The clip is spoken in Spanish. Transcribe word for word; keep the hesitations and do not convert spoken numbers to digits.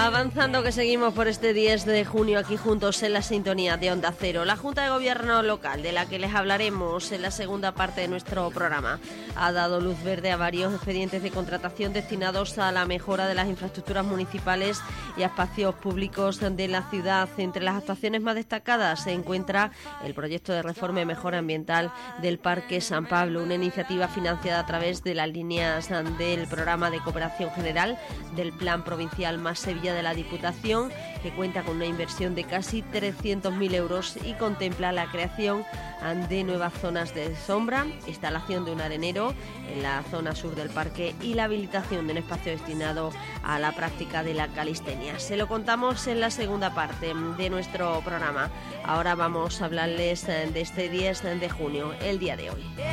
Avanzando que seguimos por este diez de junio aquí juntos en la sintonía de Onda Cero. La Junta de Gobierno local, de la que les hablaremos en la segunda parte de nuestro programa, ha dado luz verde a varios expedientes de contratación destinados a la mejora de las infraestructuras municipales y a espacios públicos de la ciudad. Entre las actuaciones más destacadas se encuentra el proyecto de reforma y mejora ambiental del Parque San Pablo, una iniciativa financiada a través de las líneas del Programa de Cooperación General del Plan Provincial Más Sevilla de la Diputación, que cuenta con una inversión de casi trescientos mil euros y contempla la creación de nuevas zonas de sombra, instalación de un arenero en la zona sur del parque y la habilitación de un espacio destinado a la práctica de la calistenia. Se lo contamos en la segunda parte de nuestro programa. Ahora vamos a hablarles de este diez de junio, el día de hoy.